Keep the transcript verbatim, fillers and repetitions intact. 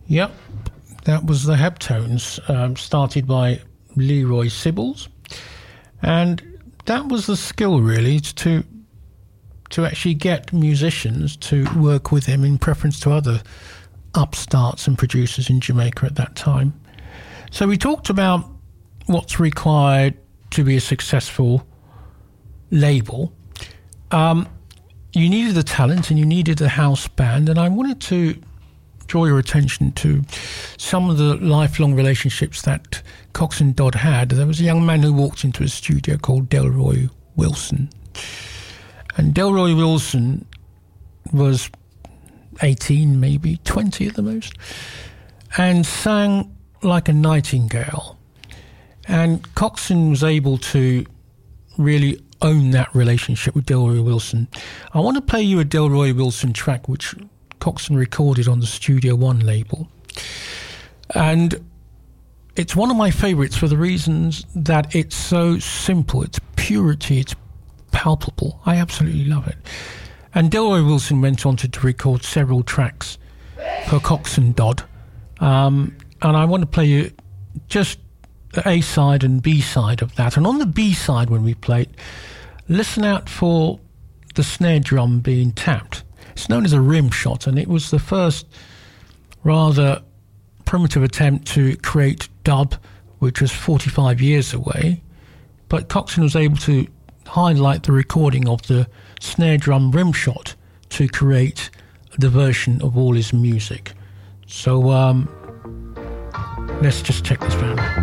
Yep, that was the Heptones, um, started by Leroy Sibbles, and that was the skill really to to actually get musicians to work with him in preference to other upstarts and producers in Jamaica at that time. So we talked about what's required to be a successful label. Um, you needed the talent and you needed a house band, and I wanted to draw your attention to some of the lifelong relationships that Cox and Dodd had. There was a young man who walked into a studio called Delroy Wilson. And Delroy Wilson was eighteen, maybe twenty at the most, and sang like a nightingale. And Coxon was able to really own that relationship with Delroy Wilson. I want to play you a Delroy Wilson track which Coxon recorded on the Studio One label. And it's one of my favourites for the reasons that it's so simple, it's purity, it's palpable. I absolutely love it. And Delroy Wilson went on to, to record several tracks for Cox and Dodd. Um, and I want to play you just the A side and B side of that. And on the B side, when we play it, listen out for the snare drum being tapped. It's known as a rim shot, and it was the first rather primitive attempt to create dub, which was forty-five years away. But Coxon was able to highlight the recording of the snare drum rim shot to create the version of all his music. So um, let's just check this out.